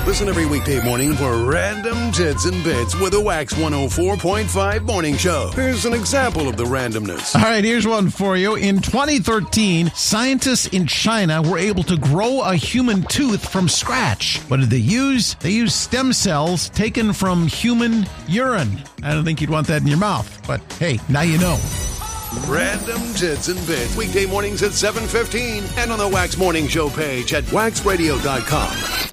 Listen every weekday morning for Random Tits and Bits with a Wax 104.5 morning show. Here's an example of the randomness. All right, here's one for you. In 2013, scientists in China were able to grow a human tooth from scratch. What did they use? They used stem cells taken from human urine. I don't think you'd want that in your mouth, but hey, now you know. Random Tits and Bits, weekday mornings at 7:15 and on the Wax Morning Show page at waxradio.com.